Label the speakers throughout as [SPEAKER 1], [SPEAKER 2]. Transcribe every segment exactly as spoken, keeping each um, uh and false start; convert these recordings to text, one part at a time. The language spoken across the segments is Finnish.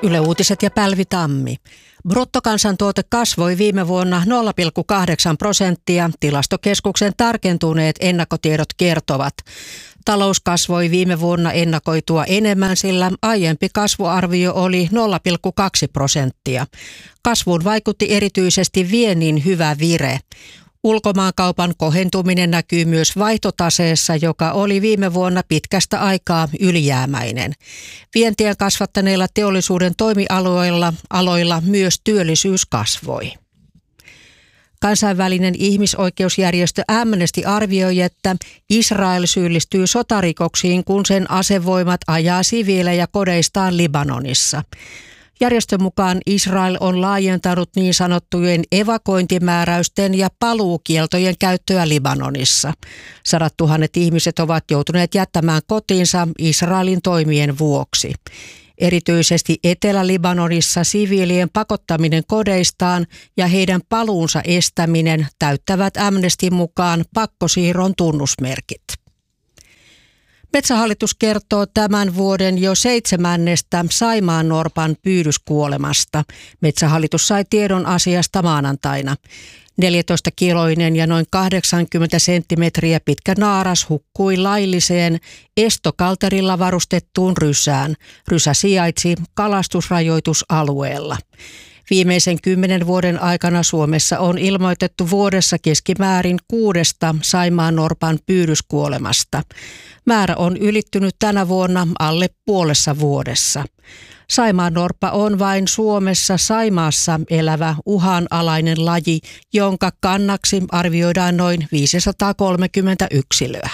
[SPEAKER 1] Yle Uutiset ja Pälvi Tammi. Bruttokansantuote kasvoi viime vuonna nolla pilkku kahdeksan prosenttia. Tilastokeskuksen tarkentuneet ennakkotiedot kertovat. Talous kasvoi viime vuonna ennakoitua enemmän, sillä aiempi kasvuarvio oli nolla pilkku kaksi prosenttia. Kasvuun vaikutti erityisesti viennin hyvä vire. Ulkomaankaupan kohentuminen näkyy myös vaihtotaseessa, joka oli viime vuonna pitkästä aikaa ylijäämäinen. Vientiä kasvattaneilla teollisuuden toimialueilla aloilla myös työllisyys kasvoi. Kansainvälinen ihmisoikeusjärjestö Amnesty arvioi, että Israel syyllistyy sotarikoksiin, kun sen asevoimat ajaa siviilejä kodeistaan Libanonissa. Järjestön mukaan Israel on laajentanut niin sanottujen evakuointimääräysten ja paluukieltojen käyttöä Libanonissa. Sadat tuhannet ihmiset ovat joutuneet jättämään kotiinsa Israelin toimien vuoksi. Erityisesti Etelä-Libanonissa siviilien pakottaminen kodeistaan ja heidän paluunsa estäminen täyttävät Amnestyn mukaan pakkosiirron tunnusmerkit. Metsähallitus kertoo tämän vuoden jo seitsemännestä saimaannorpan pyydyskuolemasta. Metsähallitus sai tiedon asiasta maanantaina. neljätoista kiloinen ja noin kahdeksankymmentä senttimetriä pitkä naaras hukkui lailliseen estokalterilla varustettuun rysään. Rysä sijaitsi kalastusrajoitusalueella. Viimeisen kymmenen vuoden aikana Suomessa on ilmoitettu vuodessa keskimäärin kuudesta saimaannorpan pyydyskuolemasta. Määrä on ylittynyt tänä vuonna alle puolessa vuodessa. Saimaannorppa on vain Suomessa Saimaassa elävä uhanalainen laji, jonka kannaksi arvioidaan noin viisisataakolmekymmentä yksilöä.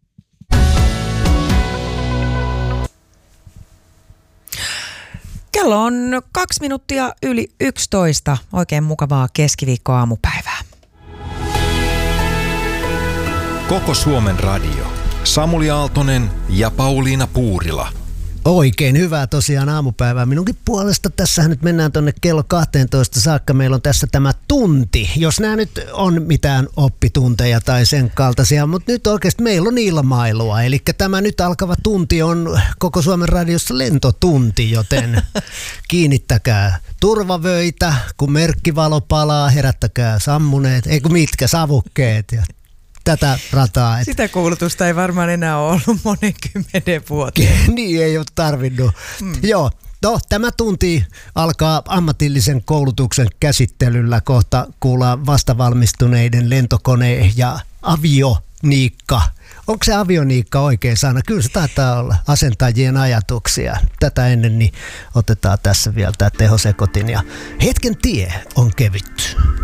[SPEAKER 2] Kello on kaksi minuuttia yli yksitoista. Oikein mukavaa keskiviikkoaamupäivää.
[SPEAKER 3] Koko Suomen radio. Samuli Aaltonen ja Pauliina Puurila.
[SPEAKER 4] Oikein hyvää tosiaan aamupäivää. Minunkin puolesta tässähän nyt mennään tonne kello kaksitoista saakka. Meillä on tässä tämä tunti, jos nämä nyt on mitään oppitunteja tai sen kaltaisia, mutta nyt oikeasti meillä on ilmailua. Eli tämä nyt alkava tunti on Koko Suomen radiossa lentotunti, joten kiinnittäkää turvavöitä, kun merkkivalo palaa, herättäkää sammuneet, ei kun mitkä savukkeet ja tätä rataa. Että
[SPEAKER 2] sitä kuulutusta ei varmaan enää ole ollut monen kymmenen vuoteen.
[SPEAKER 4] Niin ei ole tarvinnut. Mm. Joo, no, tämä tunti alkaa ammatillisen koulutuksen käsittelyllä. Kohta kuullaan vastavalmistuneiden lentokone- ja avioniikka. Onko se avioniikka oikein sana? Kyllä se taitaa olla asentajien ajatuksia. Tätä ennen niin otetaan tässä vielä tämä tehosekotin ja hetken tie on kevyt.